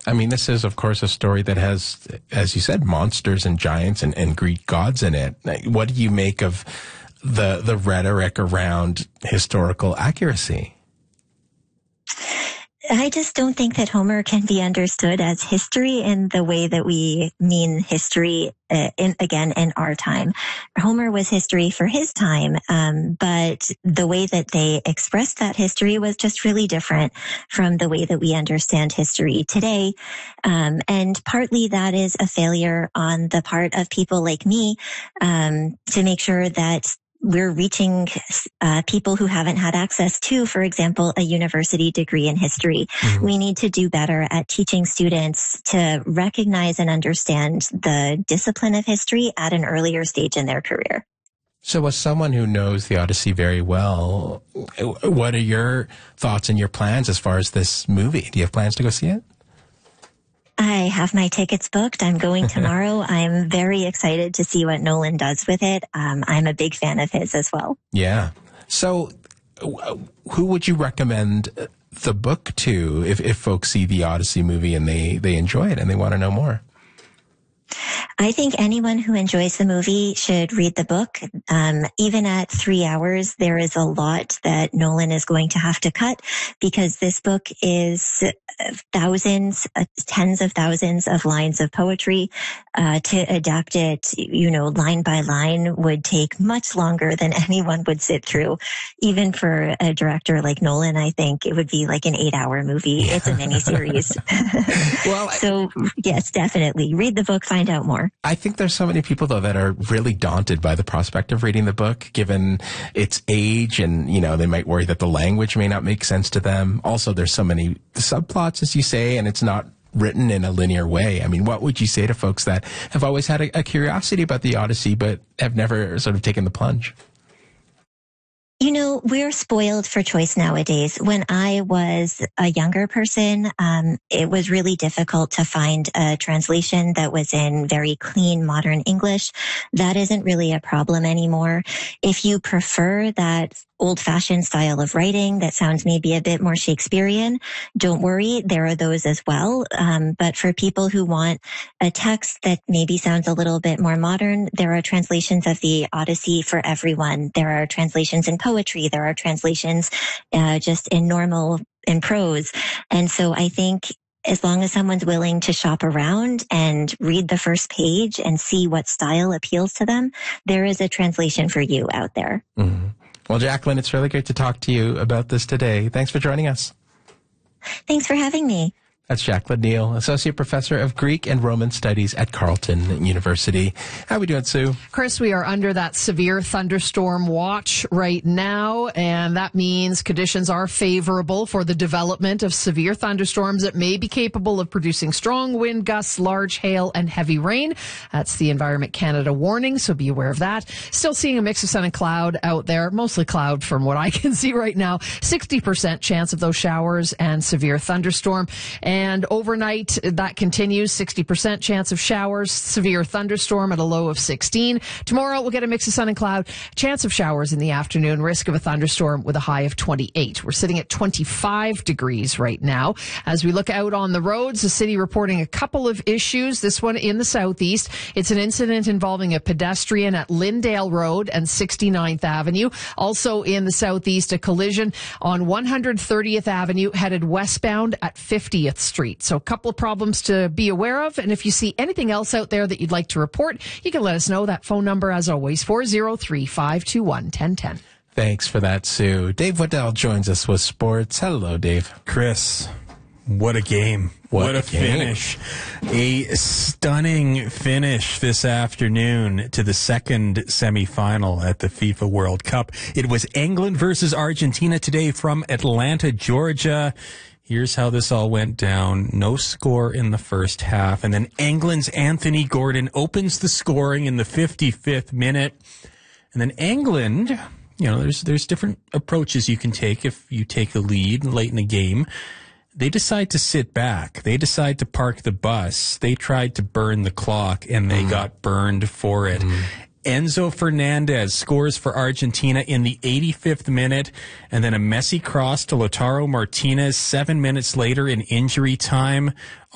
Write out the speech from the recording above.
I mean, this is, of course, a story that has, as you said, monsters and giants and Greek gods in it. What do you make of the rhetoric around historical accuracy? I just don't think that Homer can be understood as history in the way that we mean history in our time. Homer was history for his time, but the way that they expressed that history was just really different from the way that we understand history today. And partly that is a failure on the part of people like me to make sure that we're reaching people who haven't had access to, for example, a university degree in history. Mm-hmm. We need to do better at teaching students to recognize and understand the discipline of history at an earlier stage in their career. So as someone who knows the Odyssey very well, what are your thoughts and your plans as far as this movie? Do you have plans to go see it? I have my tickets booked. I'm going tomorrow. I'm very excited to see what Nolan does with it. I'm a big fan of his as well. Yeah. So who would you recommend the book to if folks see the Odyssey movie and they enjoy it and they want to know more? I think anyone who enjoys the movie should read the book. Even at 3 hours, there is a lot that Nolan is going to have to cut because this book is thousands, tens of thousands of lines of poetry. To adapt it, line by line would take much longer than anyone would sit through. Even for a director like Nolan, I think it would be like an 8-hour movie. It's a miniseries. Well, so yes, definitely read the book, find out more. I think there's so many people, though, that are really daunted by the prospect of reading the book, given its age, and, they might worry that the language may not make sense to them. Also, there's so many subplots, as you say, and it's not written in a linear way. I mean, what would you say to folks that have always had a curiosity about the Odyssey, but have never sort of taken the plunge? We're spoiled for choice nowadays. When I was a younger person, it was really difficult to find a translation that was in very clean, modern English. That isn't really a problem anymore. If you prefer that old-fashioned style of writing that sounds maybe a bit more Shakespearean, don't worry, there are those as well. But for people who want a text that maybe sounds a little bit more modern, there are translations of the Odyssey for everyone. There are translations in poetry. There are translations just in prose. And so I think as long as someone's willing to shop around and read the first page and see what style appeals to them, there is a translation for you out there. Mm-hmm. Well, Jacqueline, it's really great to talk to you about this today. Thanks for joining us. Thanks for having me. That's Jacqueline Neal, Associate Professor of Greek and Roman Studies at Carleton University. How are we doing, Sue? Chris, we are under that severe thunderstorm watch right now, and that means conditions are favorable for the development of severe thunderstorms that may be capable of producing strong wind gusts, large hail, and heavy rain. That's the Environment Canada warning, so be aware of that. Still seeing a mix of sun and cloud out there, mostly cloud from what I can see right now. 60% chance of those showers and severe thunderstorm. And overnight, that continues. 60% chance of showers, severe thunderstorm at a low of 16. Tomorrow, we'll get a mix of sun and cloud. Chance of showers in the afternoon, risk of a thunderstorm with a high of 28. We're sitting at 25 degrees right now. As we look out on the roads, the city reporting a couple of issues. This one in the southeast. It's an incident involving a pedestrian at Lyndale Road and 69th Avenue. Also in the southeast, a collision on 130th Avenue headed westbound at 50th Street. So a couple of problems to be aware of. And if you see anything else out there that you'd like to report, you can let us know. That phone number, as always, 403-521-1010. Thanks for that, Sue. Dave Waddell joins us with sports. Hello, Dave. Chris, what a game. What a finish. A stunning finish this afternoon to the second semifinal at the FIFA World Cup. It was England versus Argentina today from Atlanta, Georgia. Here's how this all went down. No score in the first half. And then England's Anthony Gordon opens the scoring in the 55th minute. And then England, there's different approaches you can take if you take a lead late in the game. They decide to sit back. They decide to park the bus. They tried to burn the clock, and they got burned for it. Enzo Fernandez scores for Argentina in the 85th minute, and then a messy cross to Lautaro Martinez 7 minutes later in injury time.